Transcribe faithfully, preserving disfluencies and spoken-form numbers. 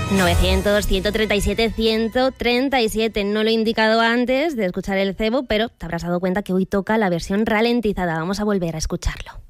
novecientos, ciento treinta y siete, ciento treinta y siete. No lo he indicado antes de escuchar el cebo, pero te habrás dado cuenta que hoy toca la versión ralentizada. Vamos a volver a escucharlo.